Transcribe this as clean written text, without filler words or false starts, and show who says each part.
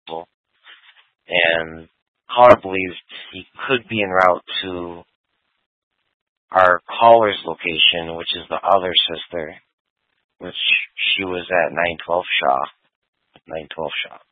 Speaker 1: vehicle, and caller believes he could be en route to our caller's location, which is the other sister, which she was at 912 Shaw.